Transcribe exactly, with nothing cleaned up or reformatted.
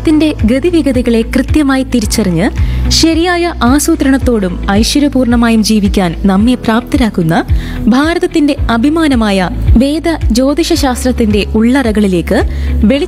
ജീവിതത്തിന്റെ ഗതിവിഗതികളെ കൃത്യമായി തിരിച്ചറിഞ്ഞ് ശരിയായ ആസൂത്രണത്തോടും ഐശ്വര്യപൂർണമായും ജീവിക്കാൻ നമ്മെ പ്രാപ്തരാക്കുന്ന ഭാരതത്തിന്റെ അഭിമാനമായ വേദ ജ്യോതിഷശാസ്ത്രത്തിന്റെ ഉള്ളറകളിലേക്ക് വെളി